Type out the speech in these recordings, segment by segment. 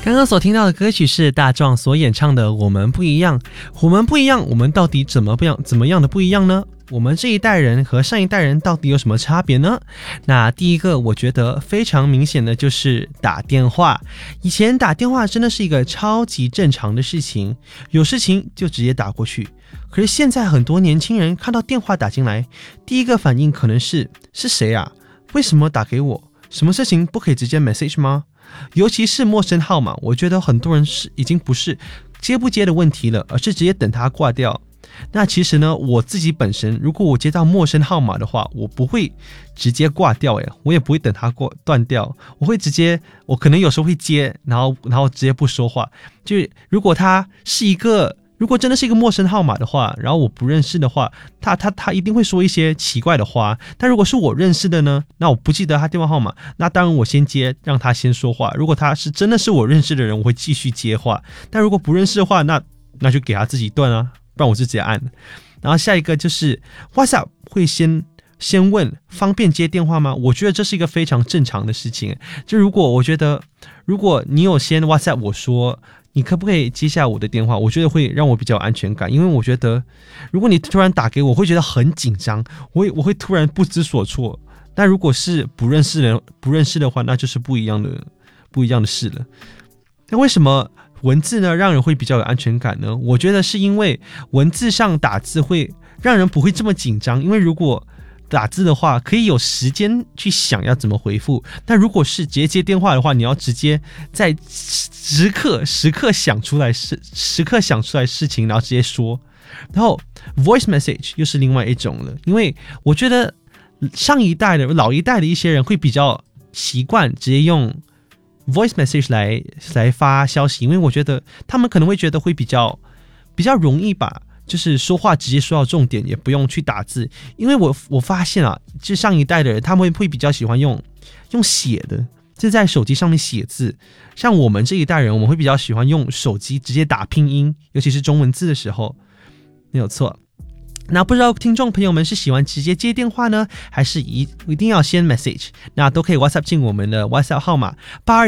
刚刚所听到的歌曲是大壮所演唱的《我们不一样》。我们不一样，我们到底怎么样的不一样呢？我们这一代人和上一代人到底有什么差别呢？那第一个我觉得非常明显的就是打电话。以前打电话真的是一个超级正常的事情，有事情就直接打过去。可是现在很多年轻人看到电话打进来，第一个反应可能是谁啊？为什么打给我？什么事情不可以直接 message 吗？尤其是陌生号码，我觉得很多人已经不是接不接的问题了，而是直接等他挂掉。那其实呢，我自己本身如果我接到陌生号码的话，我不会直接挂掉我也不会等它断掉，我可能有时候会接，然后直接不说话。就如果真的是一个陌生号码的话，然后我不认识的话，他一定会说一些奇怪的话。但如果是我认识的呢，那我不记得他电话号码，那当然我先接，让他先说话。如果他是真的是我认识的人，我会继续接话。但如果不认识的话，那就给他自己断啊，不然我就直接按。然后下一个就是 WhatsApp 会先问方便接电话吗？我觉得这是一个非常正常的事情。就如果你有先 WhatsApp 我说你可不可以接下我的电话，我觉得会让我比较有安全感。因为我觉得如果你突然打给我，会觉得很紧张，我会突然不知所措。但如果是不认识的话，那就是不一样的事了。那为什么文字呢让人会比较有安全感呢？我觉得是因为文字上打字会让人不会这么紧张，因为如果打字的话可以有时间去想要怎么回复，但如果是直接接电话的话，你要直接在时刻想出来事情，然后直接说。然后 voice message 又是另外一种了，因为我觉得老一代的一些人会比较习惯直接用voice message 来发消息，因为我觉得他们可能会觉得会比较容易吧，就是说话直接说到重点，也不用去打字。因为我发现啊，就上一代的人他们会比较喜欢用写的，就在手机上面写字。像我们这一代人，我们会比较喜欢用手机直接打拼音，尤其是中文字的时候，没有错。那不知道听众朋友们是喜欢直接接电话呢，还是一定要先 message？ 那都可以 WhatsApp 进我们的 WhatsApp 号码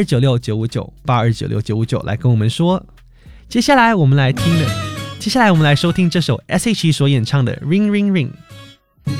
8296-959 来跟我们说。接下来我们来收听这首 S.H.E 所演唱的 Ring Ring Ring。